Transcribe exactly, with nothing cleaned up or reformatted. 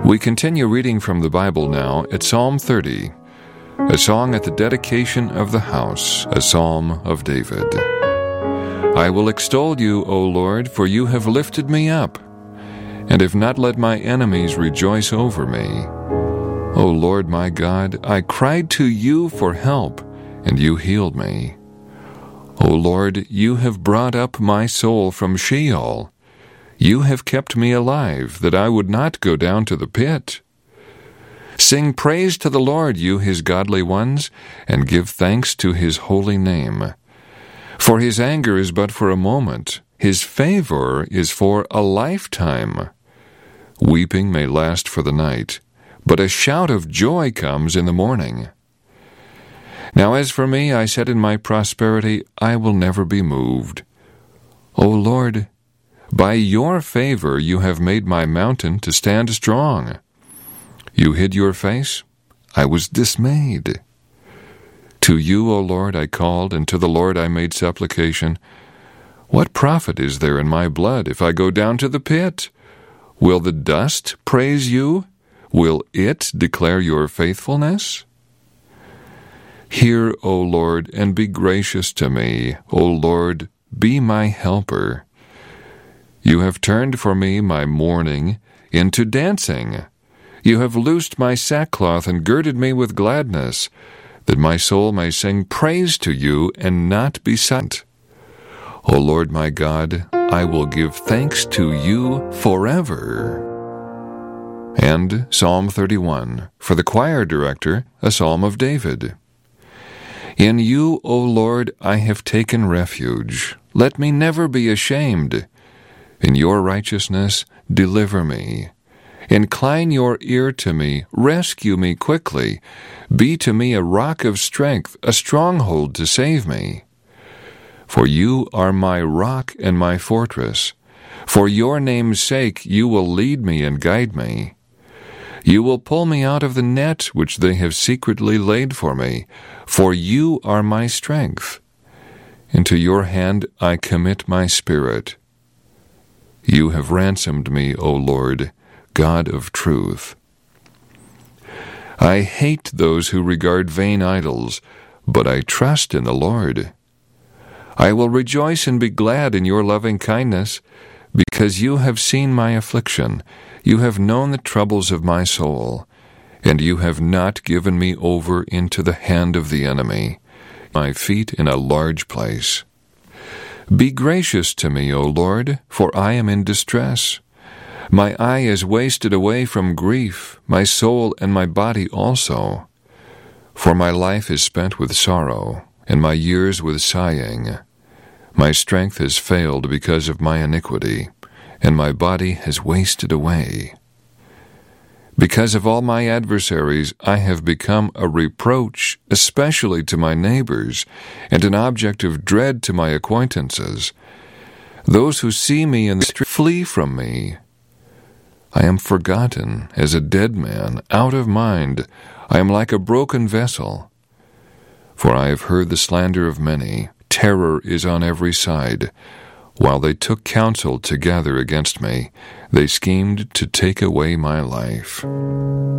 We continue reading from the Bible now at Psalm thirty, a song at the dedication of the house, a psalm of David. I will extol you, O Lord, for you have lifted me up, and have not let my enemies rejoice over me. O Lord my God, I cried to you for help, and you healed me. O Lord, you have brought up my soul from Sheol. You have kept me alive, that I would not go down to the pit. Sing praise to the Lord, you his godly ones, and give thanks to his holy name. For his anger is but for a moment, his favor is for a lifetime. Weeping may last for the night, but a shout of joy comes in the morning. Now as for me, I said in my prosperity, I will never be moved. O Lord, by your favor you have made my mountain to stand strong. You hid your face, I was dismayed. To you, O Lord, I called, and to the Lord I made supplication. What profit is there in my blood if I go down to the pit? Will the dust praise you? Will it declare your faithfulness? Hear, O Lord, and be gracious to me. O Lord, be my helper. You have turned for me my mourning into dancing. You have loosed my sackcloth and girded me with gladness, that my soul may sing praise to you and not be silent. O Lord my God, I will give thanks to you forever. And Psalm thirty-one, for the choir director, a psalm of David. In you, O Lord, I have taken refuge. Let me never be ashamed. In your righteousness, deliver me. Incline your ear to me, rescue me quickly. Be to me a rock of strength, a stronghold to save me. For you are my rock and my fortress. For your name's sake you will lead me and guide me. You will pull me out of the net which they have secretly laid for me, for you are my strength. Into your hand I commit my spirit. You have ransomed me, O Lord, God of truth. I hate those who regard vain idols, but I trust in the Lord. I will rejoice and be glad in your loving kindness, because you have seen my affliction. You have known the troubles of my soul, and you have not given me over into the hand of the enemy, my feet in a large place. Be gracious to me, O Lord, for I am in distress. My eye is wasted away from grief, my soul and my body also. For my life is spent with sorrow, and my years with sighing. My strength has failed because of my iniquity, and my body has wasted away. Because of all my adversaries, I have become a reproach, especially to my neighbors, and an object of dread to my acquaintances. Those who see me in the street flee from me. I am forgotten as a dead man, out of mind. I am like a broken vessel. For I have heard the slander of many. Terror is on every side. While they took counsel together against me, they schemed to take away my life.